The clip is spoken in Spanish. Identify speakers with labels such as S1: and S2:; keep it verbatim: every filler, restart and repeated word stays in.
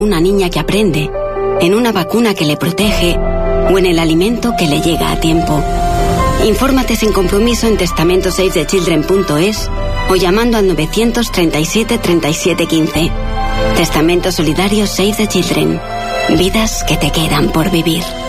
S1: una niña que aprende, en una vacuna que le protege o en el alimento que le llega a tiempo. Infórmate sin compromiso en testamento save the children punto es o llamando al novecientos treinta y siete treinta y siete quince. Testamento solidario Save the Children. Vidas que te quedan por vivir.